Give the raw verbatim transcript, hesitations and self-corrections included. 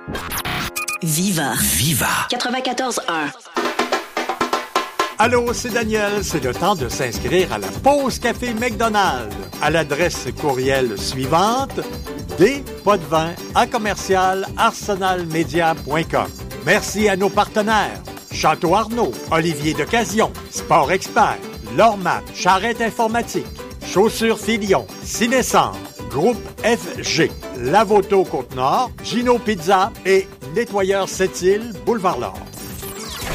Viva. Viva. quatre-vingt-quatorze un. Allô, c'est Daniel. C'est le temps de s'inscrire à la pause café McDonald's à l'adresse courriel suivante d potvin à commercial arsenalmedia point com. Merci à nos partenaires Château Arnaud, Olivier d'Occasion, Sport Expert, Lormat, Charrette Informatique, Chaussures Filion, Cinescent, Groupe F G, Lavoto Côte-Nord, Gino Pizza et Nettoyeur Sept-Îles, Boulevard Nord.